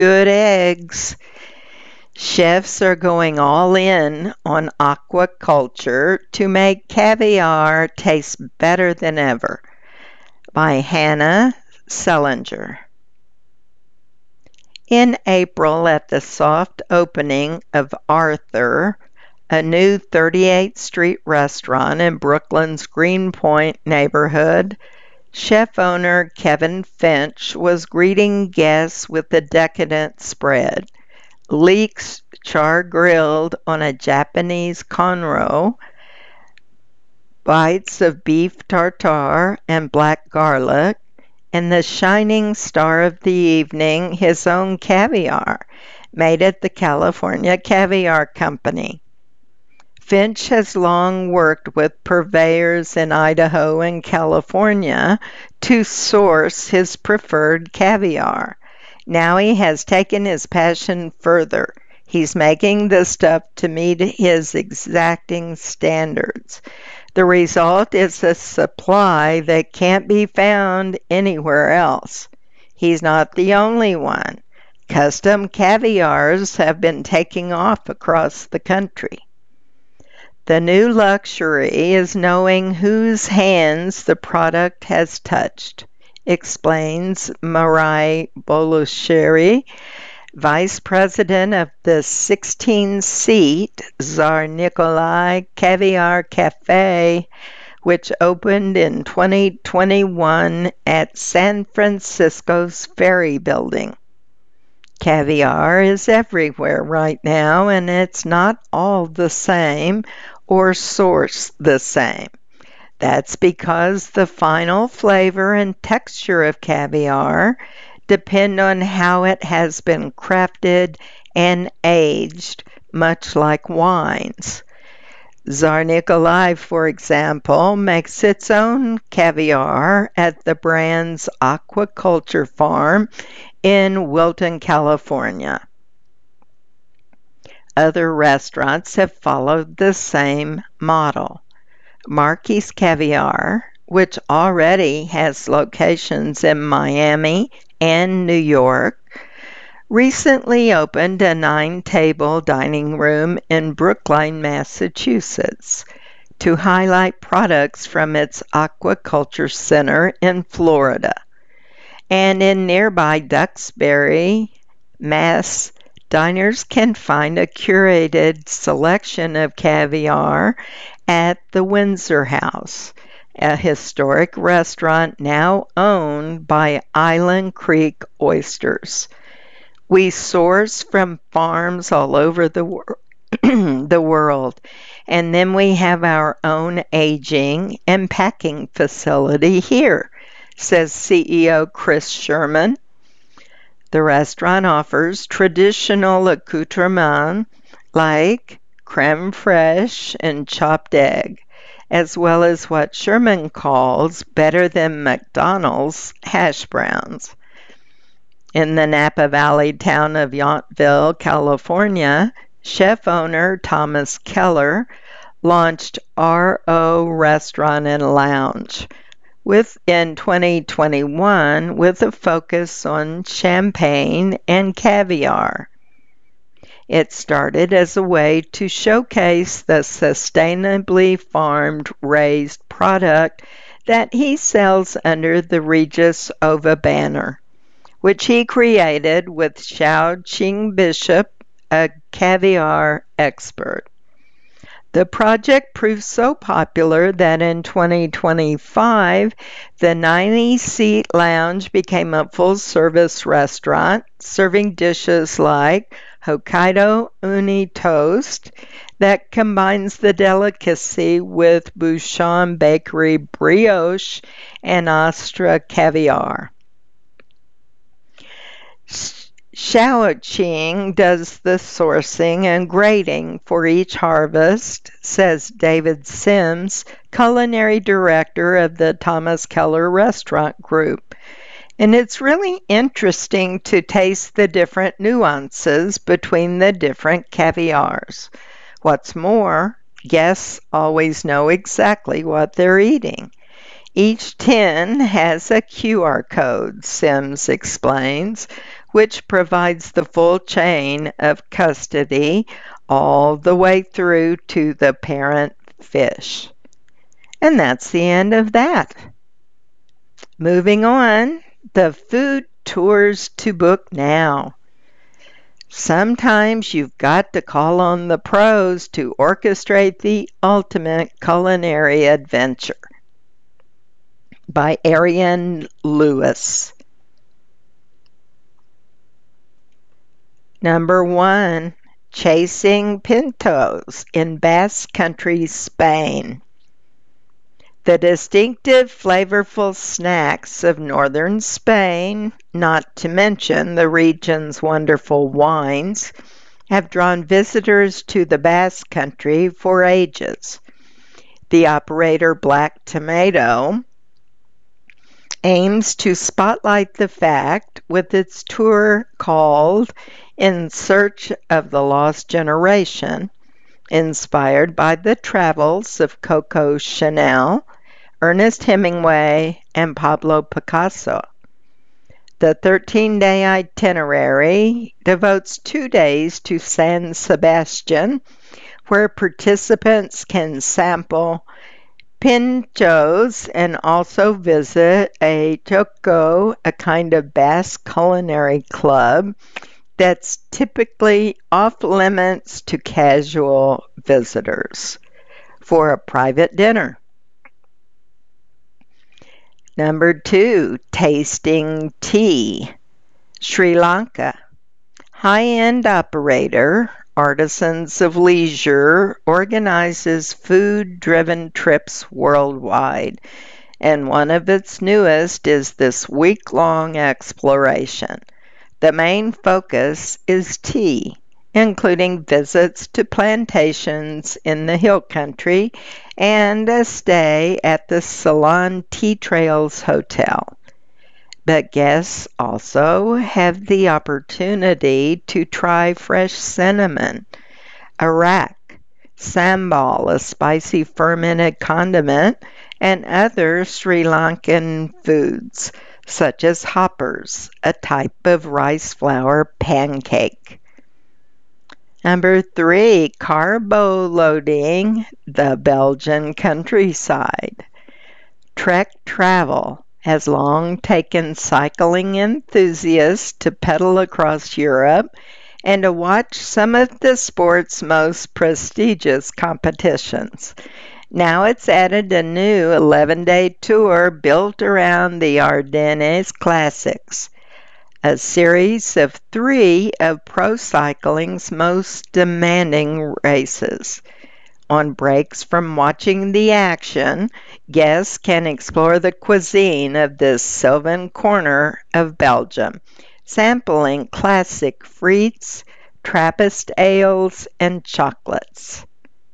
good eggs. Chefs are going all in on aquaculture to make caviar taste better than ever. By Hannah Selinger. In April, at the soft opening of Arthur, a new 38th Street restaurant in Brooklyn's Greenpoint neighborhood, chef owner Kevin Finch was greeting guests with a decadent spread. Leeks char-grilled on a Japanese conro, bites of beef tartare and black garlic, and the shining star of the evening, his own caviar, made at the California Caviar Company. Finch has long worked with purveyors in Idaho and California to source his preferred caviar. Now he has taken his passion further. He's making the stuff to meet his exacting standards. The result is a supply that can't be found anywhere else. He's not the only one. Custom caviars have been taking off across the country. The new luxury is knowing whose hands the product has touched, explains Marai Bolusheri, vice president of the 16-seat Tsar Nikolai Caviar Cafe, which opened in 2021 at San Francisco's Ferry Building. Caviar is everywhere right now, and it's not all the same or sourced the same. That's because the final flavor and texture of caviar depend on how it has been crafted and aged, much like wines. Tsar Nikolai, for example, makes its own caviar at the brand's aquaculture farm in Wilton, California. Other restaurants have followed the same model. Marquis Caviar, which already has locations in Miami and New York, recently opened a 9-table dining room in Brookline, Massachusetts, to highlight products from its aquaculture center in Florida. And in nearby Duxbury, Mass., diners can find a curated selection of caviar at the Windsor House, a historic restaurant now owned by Island Creek Oysters. We source from farms all over the world, and then we have our own aging and packing facility here, says CEO Chris Sherman. The restaurant offers traditional accoutrements like creme fraiche and chopped egg, as well as what Sherman calls better than McDonald's hash browns. In the Napa Valley town of Yountville, California, chef owner Thomas Keller launched RO Restaurant and Lounge in 2021 with a focus on champagne and caviar. It started as a way to showcase the sustainably farmed raised product that he sells under the Regis Ova banner, which he created with Xiao Qing Bishop, a caviar expert. The project proved so popular that in 2025, the 90-seat lounge became a full-service restaurant, serving dishes like Hokkaido Uni Toast that combines the delicacy with Bouchon Bakery brioche and Astra caviar. Shaoqing does the sourcing and grading for each harvest, says David Sims, culinary director of the Thomas Keller Restaurant Group. And it's really interesting to taste the different nuances between the different caviars. What's more, guests always know exactly what they're eating. Each tin has a QR code, Sims explains, which provides the full chain of custody all the way through to the parent fish. And that's the end of that. Moving on, the food tours to book now. Sometimes you've got to call on the pros to orchestrate the ultimate culinary adventure. By Ariane Lewis. Number 1, Chasing Pintos in Basque Country, Spain. The distinctive, flavorful snacks of northern Spain, not to mention the region's wonderful wines, have drawn visitors to the Basque Country for ages. The operator Black Tomato aims to spotlight the fact with its tour called In Search of the Lost Generation, inspired by the travels of Coco Chanel, Ernest Hemingway, and Pablo Picasso. The 13-day itinerary devotes 2 days to San Sebastian, where participants can sample pinchos and also visit a choco, a kind of Basque culinary club that's typically off limits to casual visitors for a private dinner. Number 2, Tasting Tea, Sri Lanka. High-end operator Artisans of Leisure organizes food-driven trips worldwide, and one of its newest is this week-long exploration. The main focus is tea, including visits to plantations in the hill country and a stay at the Ceylon Tea Trails Hotel. But guests also have the opportunity to try fresh cinnamon, arak, sambal, a spicy fermented condiment, and other Sri Lankan foods, such as hoppers, a type of rice flour pancake. Number 3, carbo loading the Belgian countryside. Trek Travel has long taken cycling enthusiasts to pedal across Europe and to watch some of the sport's most prestigious competitions. Now it's added a new 11-day tour built around the Ardennes Classics, a series of 3 of pro cycling's most demanding races. On breaks from watching the action, guests can explore the cuisine of this sylvan corner of Belgium, sampling classic frites, Trappist ales, and chocolates.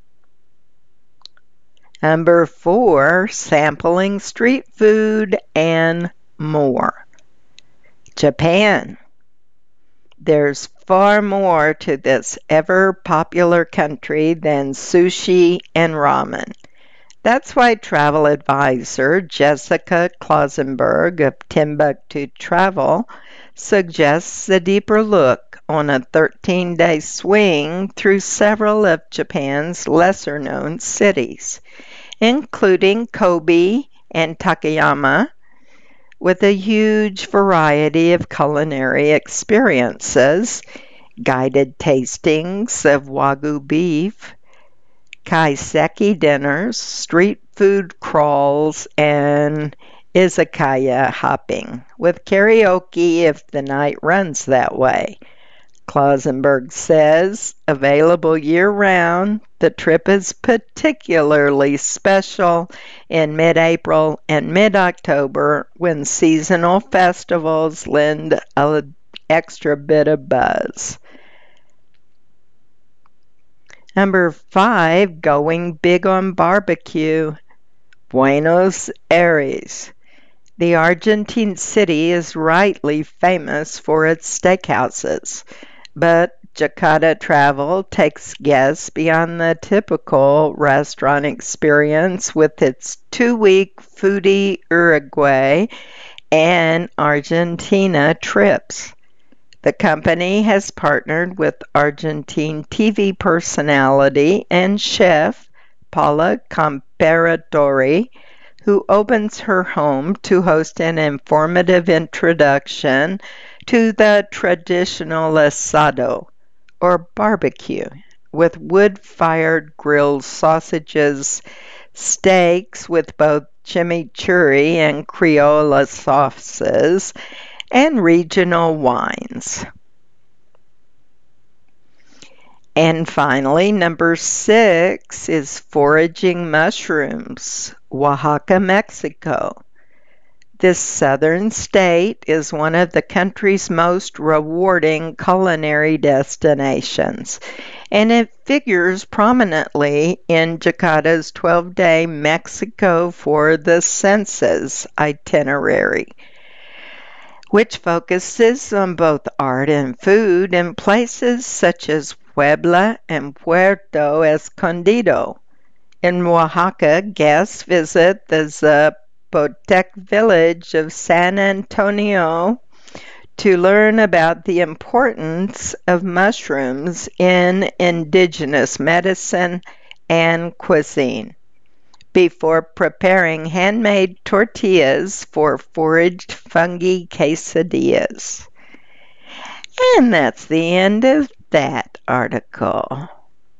Number 4, sampling street food and more. Japan. There's far more to this ever-popular country than sushi and ramen. That's why travel advisor Jessica Klausenberg of Timbuktu Travel suggests a deeper look on a 13-day swing through several of Japan's lesser-known cities, including Kobe and Takayama, with a huge variety of culinary experiences, guided tastings of Wagyu beef, kaiseki dinners, street food crawls, and izakaya hopping, with karaoke if the night runs that way. Klausenberg says, available year-round, the trip is particularly special in mid-April and mid-October when seasonal festivals lend an extra bit of buzz. Number 5, going big on barbecue, Buenos Aires. The Argentine city is rightly famous for its steakhouses, but Jakarta Travel takes guests beyond the typical restaurant experience with its 2-week foodie Uruguay and Argentina trips. The company has partnered with Argentine TV personality and chef Paula Comparatori, who opens her home to host an informative introduction to the traditional asado, or barbecue, with wood-fired grilled sausages, steaks with both chimichurri and Criolla sauces, and regional wines. And finally, number 6 is foraging mushrooms, Oaxaca, Mexico. This southern state is one of the country's most rewarding culinary destinations, and it figures prominently in Jakarta's 12-day Mexico for the Senses itinerary, which focuses on both art and food in places such as Puebla and Puerto Escondido. In Oaxaca, guests visit the Zapotec village of San Antonio to learn about the importance of mushrooms in indigenous medicine and cuisine, before preparing handmade tortillas for foraged fungi quesadillas. And that's the end of that article.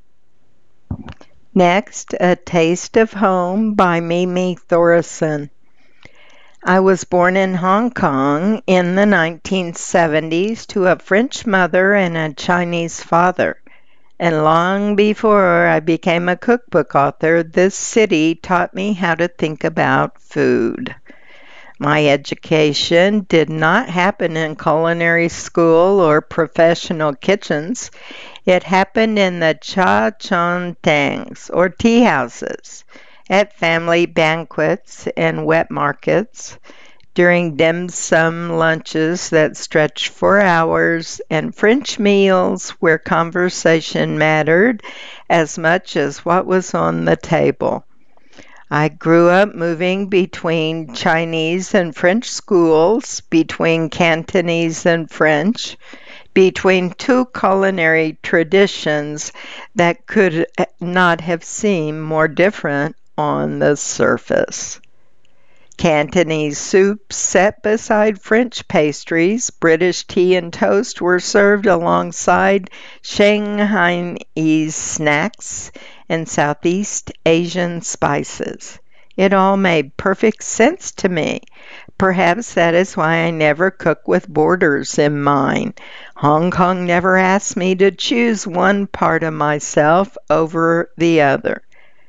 Next, A Taste of Home by Mimi Thoresen. I was born in Hong Kong in the 1970s to a French mother and a Chinese father. And long before I became a cookbook author, this city taught me how to think about food. My education did not happen in culinary school or professional kitchens. It happened in the cha chon tangs, or tea houses, at family banquets and wet markets, during dim sum lunches that stretched for hours, and French meals where conversation mattered as much as what was on the table. I grew up moving between Chinese and French schools, between Cantonese and French, between two culinary traditions that could not have seemed more different on the surface. Cantonese soup set beside French pastries, British tea and toast were served alongside Shanghainese snacks and Southeast Asian spices. It all made perfect sense to me. Perhaps that is why I never cook with borders in mind. Hong Kong never asked me to choose one part of myself over the other.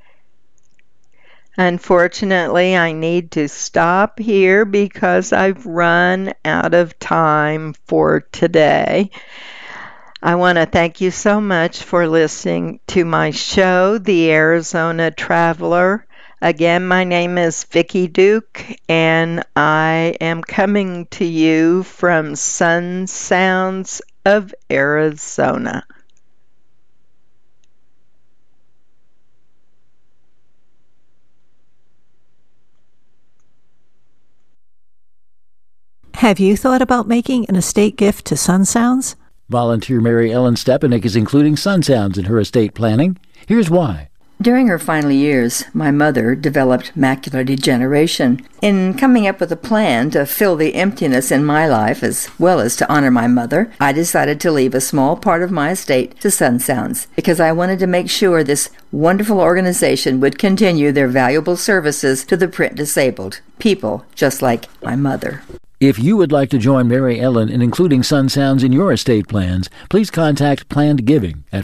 Unfortunately, I need to stop here because I've run out of time for today. I want to thank you so much for listening to my show, The Arizona Traveler. Again, my name is Vicki Duke, and I am coming to you from Sun Sounds of Arizona. Have you thought about making an estate gift to Sun Sounds? Volunteer Mary Ellen Stepanek is including Sun Sounds in her estate planning. Here's why. During her final years, my mother developed macular degeneration. In coming up with a plan to fill the emptiness in my life as well as to honor my mother, I decided to leave a small part of my estate to Sun Sounds because I wanted to make sure this wonderful organization would continue their valuable services to the print disabled, people just like my mother. If you would like to join Mary Ellen in including Sun Sounds in your estate plans, please contact Planned Giving at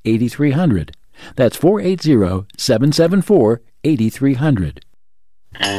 480-774-8300. That's 480-774-8300.